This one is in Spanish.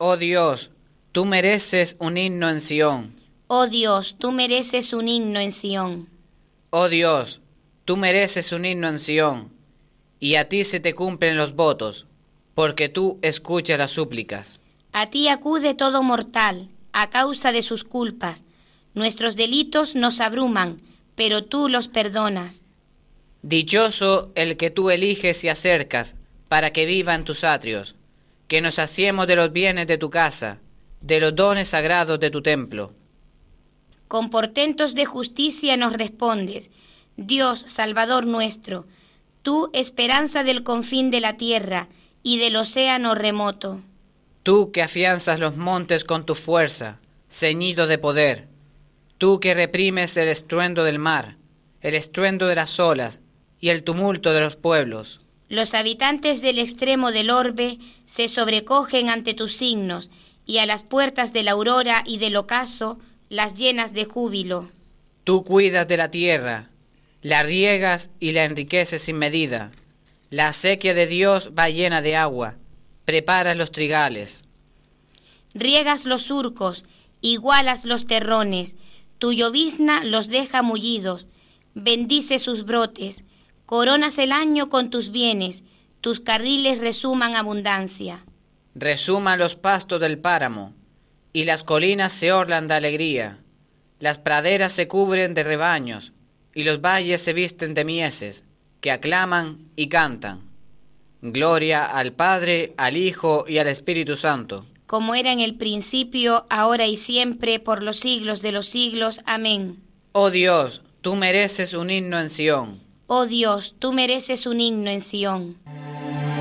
Oh Dios, tú mereces un himno en Sión. Oh Dios, tú mereces un himno en Sión. Oh Dios, tú mereces un himno en Sión, y a ti se te cumplen los votos, porque tú escuchas las súplicas. A ti acude todo mortal, a causa de sus culpas. Nuestros delitos nos abruman, pero tú los perdonas. Dichoso el que tú eliges y acercas, para que viva en tus atrios, que nos saciemos de los bienes de tu casa, de los dones sagrados de tu templo. Con portentos de justicia nos respondes, Dios, Salvador nuestro, tú, esperanza del confín de la tierra y del océano remoto. Tú que afianzas los montes con tu fuerza, ceñido de poder. Tú que reprimes el estruendo del mar, el estruendo de las olas y el tumulto de los pueblos. Los habitantes del extremo del orbe se sobrecogen ante tus signos, y a las puertas de la aurora y del ocaso las llenas de júbilo. Tú cuidas de la tierra, la riegas y la enriqueces sin medida. La acequia de Dios va llena de agua, preparas los trigales. Riegas los surcos, igualas los terrones, tu llovizna los deja mullidos, bendice sus brotes, coronas el año con tus bienes, tus carriles resuman abundancia. Resuman los pastos del páramo, y las colinas se orlan de alegría. Las praderas se cubren de rebaños, y los valles se visten de mieses, que aclaman y cantan. Gloria al Padre, al Hijo y al Espíritu Santo. Como era en el principio, ahora y siempre, por los siglos de los siglos. Amén. Oh Dios, tú mereces un himno en Sión. Oh Dios, tú mereces un himno en Sión.